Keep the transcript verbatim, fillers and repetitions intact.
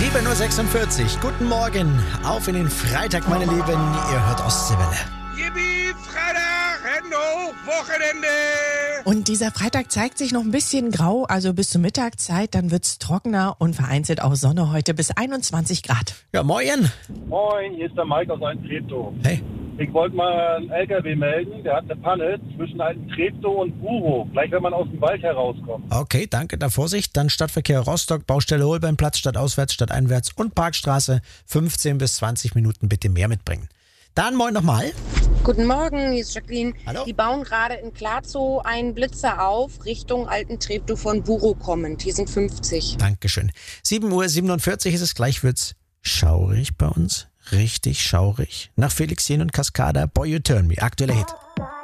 sieben Uhr sechsundvierzig. Guten Morgen. Auf in den Freitag, meine Lieben. Ihr hört Ostseewelle. Yippie, Freitag, Hände hoch, Wochenende. Und dieser Freitag zeigt sich noch ein bisschen grau, also bis zur Mittagszeit. Dann wird's trockener und vereinzelt auch Sonne heute bis einundzwanzig Grad. Ja, moin. Moin, hier ist der Mike aus Alten-Treptow. Hey. Ich wollte mal einen L K W melden, der hat eine Panne zwischen Alten-Treptow und Burow, gleich wenn man aus dem Wald herauskommt. Okay, danke der Vorsicht. Dann Stadtverkehr Rostock, Baustelle Holbeinplatz, stadtauswärts, stadteinwärts und Parkstraße. fünfzehn bis zwanzig Minuten bitte mehr mitbringen. Dann moin nochmal. Guten Morgen, hier ist Jacqueline. Hallo. Die bauen gerade in Klatzow einen Blitzer auf, Richtung Alten-Treptow von Burow kommend. Hier sind fünfzig. Dankeschön. sieben Uhr siebenundvierzig ist es, gleich wird's schaurig bei uns. Richtig schaurig. Nach Felix Jen und Cascada, Boy You Turn Me, aktueller Hit.